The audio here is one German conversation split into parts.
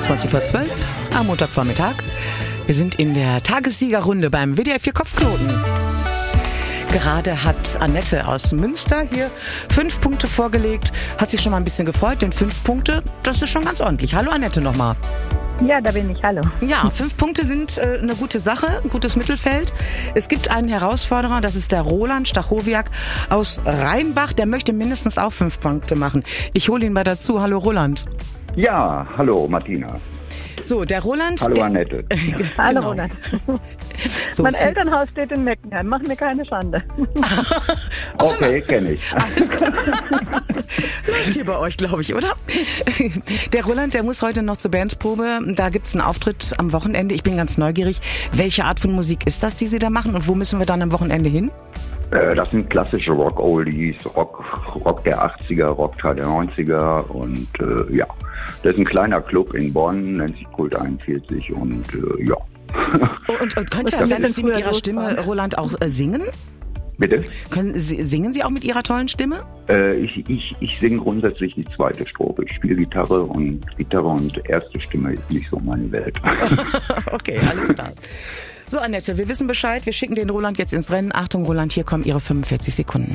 20:12 am Montagvormittag. Wir sind in der Tagessiegerrunde beim WDR 4 Kopfknoten. Gerade hat Annette aus Münster hier 5 Punkte vorgelegt. Hat sich schon mal ein bisschen gefreut, denn 5 Punkte, das ist schon ganz ordentlich. Hallo Annette nochmal. Ja, da bin ich. Hallo. Ja, 5 Punkte sind eine gute Sache, ein gutes Mittelfeld. Es gibt einen Herausforderer, das ist der Roland Stachowiak aus Rheinbach. Der möchte mindestens auch 5 Punkte machen. Ich hole ihn mal dazu. Hallo Roland. Ja, hallo Martina. So, der Roland... Hallo Annette. Hallo Genau. Roland. So, Mein Elternhaus steht in Meckenheim. Mach mir keine Schande. Okay, kenne ich. Alles klar. Läuft hier bei euch, glaube ich, oder? Der Roland, der muss heute noch zur Bandprobe. Da gibt's einen Auftritt am Wochenende. Ich bin ganz neugierig. Welche Art von Musik ist das, die Sie da machen? Und wo müssen wir dann am Wochenende hin? Das sind klassische Rock-Oldies, Rock der 80er, Rock der 90er und ja, das ist ein kleiner Club in Bonn, nennt sich Kult 41 und ja. Und könnte das sein, dass Sie mit Ihrer Stimme, Roland, auch singen? Bitte? Singen Sie auch mit Ihrer tollen Stimme? Ich singe grundsätzlich die zweite Strophe. Ich spiele Gitarre und erste Stimme ist nicht so meine Welt. Okay, alles klar. So, Annette, wir wissen Bescheid. Wir schicken den Roland jetzt ins Rennen. Achtung, Roland, hier kommen Ihre 45 Sekunden.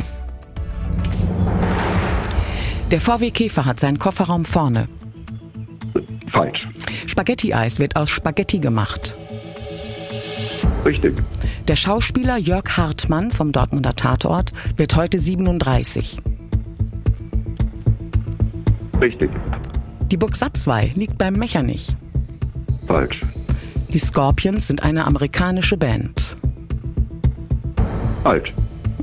Der VW Käfer hat seinen Kofferraum vorne. Falsch. Spaghetti-Eis wird aus Spaghetti gemacht. Richtig. Der Schauspieler Jörg Hartmann vom Dortmunder Tatort wird heute 37. Richtig. Die Burg Satzwey liegt beim Mechernich. Falsch. Die Scorpions sind eine amerikanische Band. Falsch.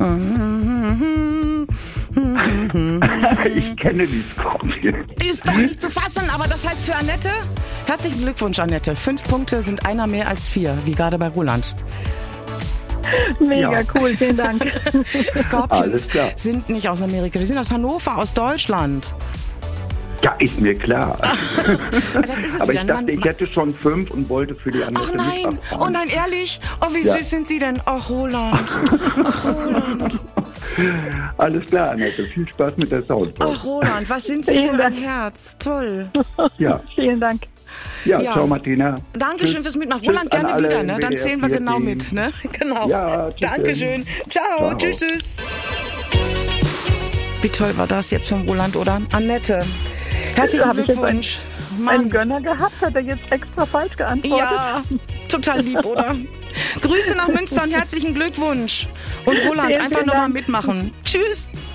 Ich kenne die Scorpions. Ist doch nicht zu fassen, aber das heißt für Annette, herzlichen Glückwunsch, Annette. 5 Punkte sind einer mehr als 4, wie gerade bei Roland. Mega Ja. cool, vielen Dank. Scorpions Alles klar. sind nicht aus Amerika, die sind aus Hannover, aus Deutschland. Ja, ist mir klar. Das ist es Aber wieder. ich dachte, ich hätte schon 5 und wollte für die Annette Ach nein, nicht oh abfahren. nein, ehrlich? Oh, wie Ja. süß sind Sie denn? Ach, Roland. Ach, Roland. Alles klar, Annette. Viel Spaß mit der Soundbox. Ach, Roland, was sind Sie Vielen für ein Dank. Herz? Toll. Ja. Vielen Dank. Ja, Ja. ciao Martina. Dankeschön Tschüss. fürs Mitmachen. Tschüss Roland, an gerne alle wieder, im ne? Dann WDR zählen wir genau 4 mit, ne? Genau. Ja, tschüss. Dankeschön. Ciao. Ciao. Tschüss, tschüss. Wie toll war das jetzt von Roland, oder? Annette, herzlichen Hab ich jetzt Glückwunsch. Einen Mann. Gönner gehabt, hat er jetzt extra falsch geantwortet. Ja, total lieb, oder? Grüße nach Münster und herzlichen Glückwunsch. Und Roland, Vielen, einfach vielen nochmal Dank. mitmachen. Tschüss.